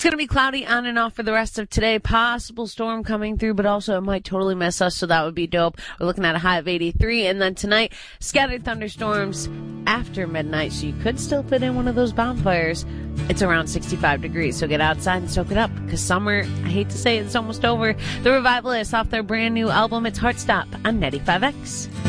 It's going to be cloudy on and off for the rest of today. Possible storm coming through, but also it might totally miss us, so that would be dope. We're looking at a high of 83. And then tonight, scattered thunderstorms after midnight, so you could still fit in one of those bonfires. It's around 65 degrees, so get outside and soak it up, because summer, I hate to say it, it's almost over. The Revivalists off their brand new album, it's Heartstop on 95X.